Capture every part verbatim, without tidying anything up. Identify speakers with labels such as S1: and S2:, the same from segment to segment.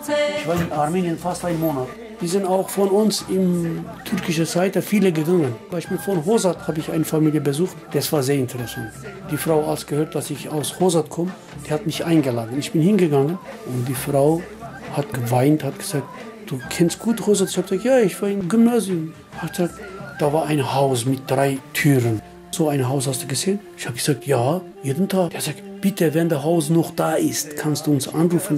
S1: Ich war in Armenien fast einen Monat. Die sind auch von uns in türkischer Seite viele gegangen. Beispiel von Hosat habe ich eine Familie besucht. Das war sehr interessant. Die Frau, als gehört, dass ich aus Hosat komme, die hat mich eingeladen. Ich bin hingegangen und die Frau hat geweint, hat gesagt, du kennst gut Hosat? Ich habe gesagt, ja, ich war im Gymnasium. Hat gesagt, da war ein Haus mit drei Türen. So ein Haus hast du gesehen? Ich habe gesagt, ja, jeden Tag. Er sagt, bitte, wenn das Haus noch da ist, kannst du uns anrufen.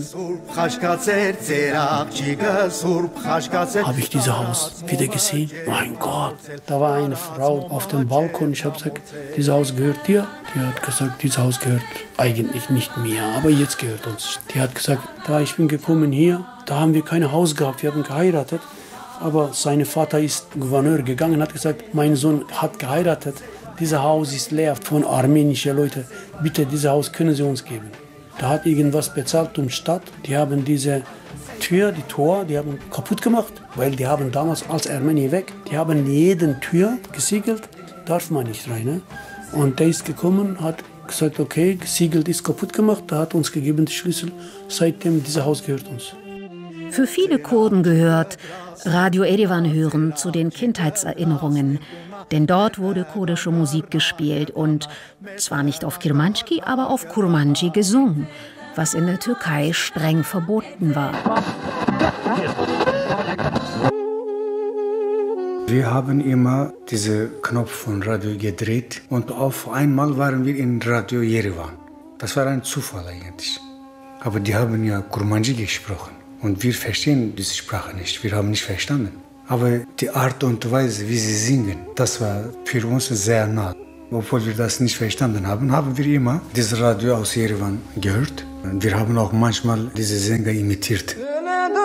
S1: Habe ich dieses Haus wieder gesehen? Mein Gott, da war eine Frau auf dem Balkon. Ich habe gesagt, dieses Haus gehört dir. Die hat gesagt, dieses Haus gehört eigentlich nicht mir, aber jetzt gehört uns. Die hat gesagt, da ich bin gekommen hier, da haben wir kein Haus gehabt, wir haben geheiratet. Aber sein Vater ist Gouverneur gegangen und hat gesagt, mein Sohn hat geheiratet. Dieses Haus ist leer von armenischen Leuten. Bitte, dieses Haus können Sie uns geben. Da hat irgendwas bezahlt um Stadt. Die haben diese Tür, die Tor, die haben kaputt gemacht, weil die haben damals als Armenier weg. Die haben jeden Tür gesiegelt, darf man nicht rein. Ne? Und der ist gekommen, hat gesagt, okay, gesiegelt ist kaputt gemacht. Da hat uns gegeben die Schlüssel. Seitdem dieses Haus gehört uns.
S2: Für viele Kurden gehört Radio Erivan hören zu den Kindheitserinnerungen. Denn dort wurde kurdische Musik gespielt und zwar nicht auf Kirmanski, aber auf Kurmanji gesungen, was in der Türkei streng verboten war.
S3: Wir haben immer diesen Knopf von Radio gedreht und auf einmal waren wir in Radio Yerevan. Das war ein Zufall eigentlich. Aber die haben ja Kurmanji gesprochen und wir verstehen diese Sprache nicht, wir haben nicht verstanden. Aber die Art und Weise, wie sie singen, das war für uns sehr nah. Obwohl wir das nicht verstanden haben, haben wir immer dieses Radio aus Yerevan gehört. Und wir haben auch manchmal diese Sänger imitiert.